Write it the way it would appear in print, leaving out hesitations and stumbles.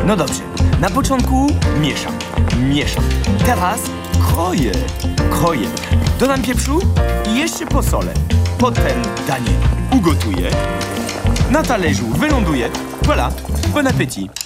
No dobrze, na początku mieszam. Teraz kroję. Dodam pieprzu i jeszcze posolę. Potem danie ugotuję. Na talerzu wyląduje. Voilà, bon appétit.